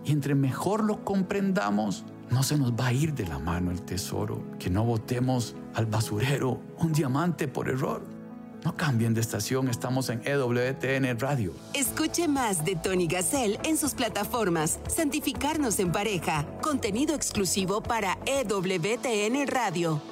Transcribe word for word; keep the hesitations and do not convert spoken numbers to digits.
Y entre mejor lo comprendamos, no se nos va a ir de la mano el tesoro. Que no botemos al basurero un diamante por error. No cambien de estación, estamos en E W T N Radio. Escuche más de Tony Gassel en sus plataformas Santificarnos en Pareja, contenido exclusivo para E W T N Radio.